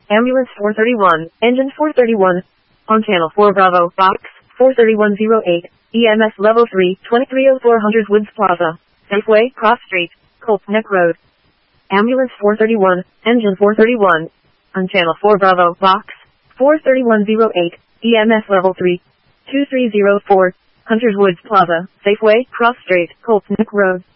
Ambulance 431, Engine 431. On Channel 4 Bravo, Box 43108, EMS Level 3, 230400 Woods Plaza, Safeway, Cross Street, Colts Neck Road. Ambulance 431, Engine 431. On Channel 4 Bravo, Box 43108, EMS Level 3, 2304, 100 Woods Plaza, Safeway, Cross Street, Colts Neck Road.